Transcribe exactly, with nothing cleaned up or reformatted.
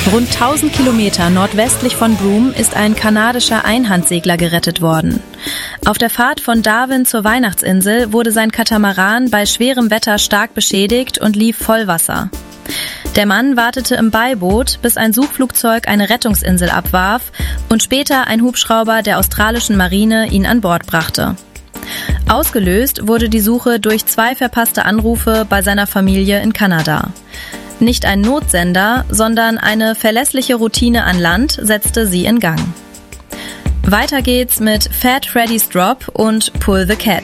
Rund tausend Kilometer nordwestlich von Broome ist ein kanadischer Einhandsegler gerettet worden. Auf der Fahrt von Darwin zur Weihnachtsinsel wurde sein Katamaran bei schwerem Wetter stark beschädigt und lief voll Wasser. Der Mann wartete im Beiboot, bis ein Suchflugzeug eine Rettungsinsel abwarf und später ein Hubschrauber der australischen Marine ihn an Bord brachte. Ausgelöst wurde die Suche durch zwei verpasste Anrufe bei seiner Familie in Kanada. Nicht ein Notsender, sondern eine verlässliche Routine an Land setzte sie in Gang. Weiter geht's mit Fat Freddy's Drop und Pull the Cat.